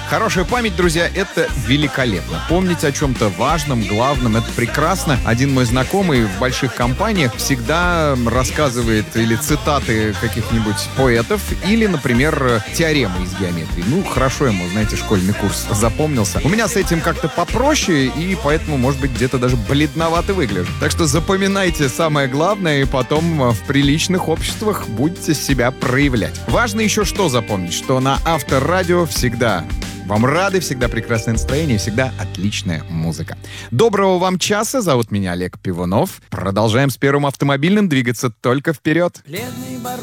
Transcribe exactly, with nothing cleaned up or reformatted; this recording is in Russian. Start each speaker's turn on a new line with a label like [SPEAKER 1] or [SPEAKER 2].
[SPEAKER 1] Хорошая память, друзья, это великолепно. Помнить о чем-то важном, главном, это прекрасно. Один мой знакомый в больших компаниях всегда рассказывает или цитаты каких-нибудь поэтов, или, например, теоремы из геометрии. Ну, хорошо ему, знаете, школьный курс запомнился. У меня с этим как-то попроще, и поэтому, может быть, где-то даже бледновато выгляжу. Так что запоминайте самое главное, и потом в приличных обществах будете себя проявлять. Важно еще что запомнить, что на Авторадио всегда вам рады, всегда прекрасное настроение, всегда отличная музыка. Доброго вам часа, зовут меня Олег Пивунов. Продолжаем с первым автомобильным двигаться только вперед.